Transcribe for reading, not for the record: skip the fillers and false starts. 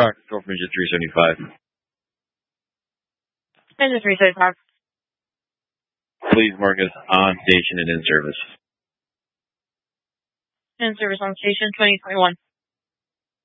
Fox, Golf Ranger 375. Ranger 375. Please mark us on station and in service. In service on station 2021.